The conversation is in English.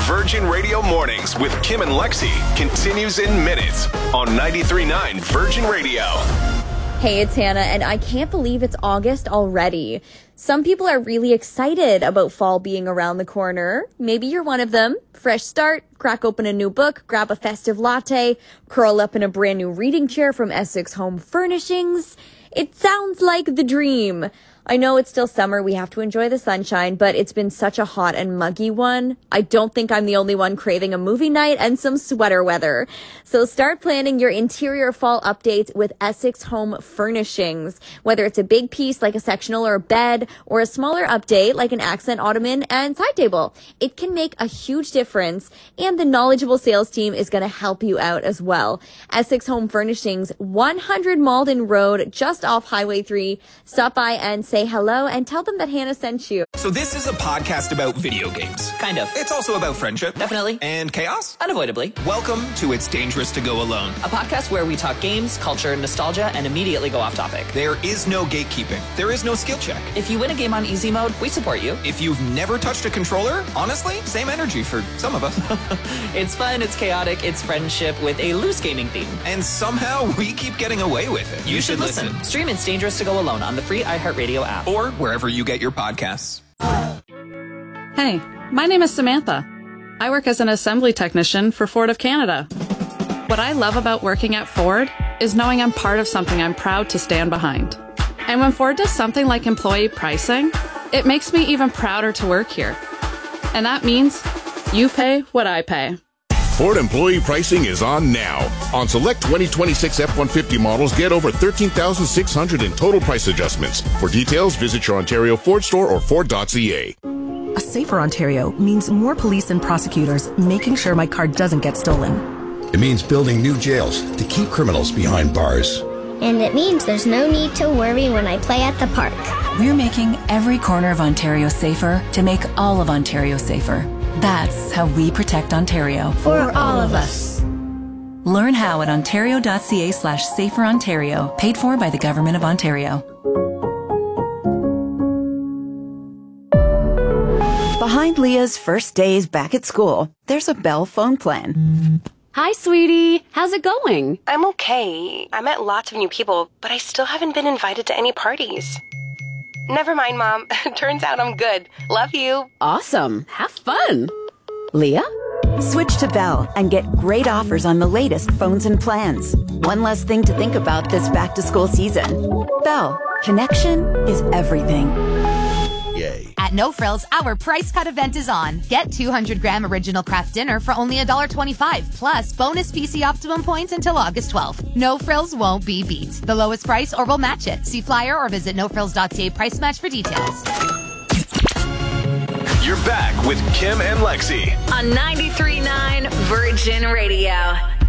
Virgin Radio Mornings with Kim and Lexi continues in minutes on 93.9 Virgin Radio. Hey, it's Hannah, and I can't believe it's August already. Some people are really excited about fall being around the corner. Maybe you're one of them. Fresh start, crack open a new book, grab a festive latte, curl up in a brand new reading chair from Essex Home Furnishings. It sounds like the dream. I know it's still summer, we have to enjoy the sunshine, but it's been such a hot and muggy one. I don't think I'm the only one craving a movie night and some sweater weather. So start planning your interior fall updates with Essex Home Furnishings. Whether it's a big piece like a sectional or a bed, or a smaller update like an accent ottoman and side table, it can make a huge difference, and the knowledgeable sales team is going to help you out as well. Essex Home Furnishings, 100 Malden Road, just off Highway 3. Stop by and say hello and tell them that Hannah sent you. So this is a podcast about video games. Kind of. It's also about friendship. Definitely. And chaos. Unavoidably. Welcome to It's Dangerous to Go Alone. A podcast where we talk games, culture, nostalgia, and immediately go off topic. There is no gatekeeping. There is no skill check. If you win a game on easy mode, we support you. If you've never touched a controller, honestly, same energy for some of us. It's fun, it's chaotic, it's friendship with a loose gaming theme. And somehow we keep getting away with it. You should listen. Stream It's Dangerous to Go Alone on the free iHeartRadio app. Or wherever you get your podcasts. Hey, my name is Samantha. I work as an assembly technician for Ford of Canada. What I love about working at Ford is knowing I'm part of something I'm proud to stand behind. And when Ford does something like employee pricing, it makes me even prouder to work here. And that means you pay what I pay. Ford employee pricing is on now. On select 2026 F-150 models, get over $13,600 in total price adjustments. For details, visit your Ontario Ford store or Ford.ca. A safer Ontario means more police and prosecutors making sure my car doesn't get stolen. It means building new jails to keep criminals behind bars. And it means there's no need to worry when I play at the park. We're making every corner of Ontario safer to make all of Ontario safer. That's how we protect Ontario. For all of us. Learn how at ontario.ca/saferontario, paid for by the Government of Ontario. Behind Leah's first days back at school, there's a Bell phone plan. Hi, sweetie. How's it going? I'm okay. I met lots of new people, but I still haven't been invited to any parties. Never mind, Mom. Turns out I'm good. Love you. Awesome. Have fun. Leah? Switch to Bell and get great offers on the latest phones and plans. One less thing to think about this back-to-school season. Bell. Connection is everything. Yay. At No Frills, our price cut event is on. Get 200-gram original craft dinner for only $1.25, plus bonus PC Optimum points until August 12th. No Frills won't be beat. The lowest price or we'll match it. See flyer or visit nofrills.ca price match for details. You're back with Kim and Lexi on 93.9 Virgin Radio.